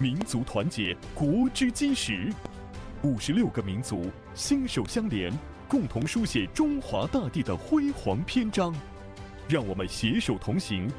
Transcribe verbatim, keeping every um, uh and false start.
民族团结，国之基石。五十六个民族心手相连，共同书写中华大地的辉煌篇章。让我们携手同行，